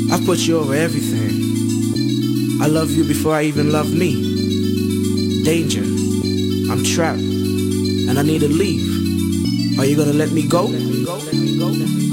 I've put you over everything. I love you before I even love me. Danger, I'm trapped, and I need to leave. Are you gonna let me go? Let me go, let me go, let me go.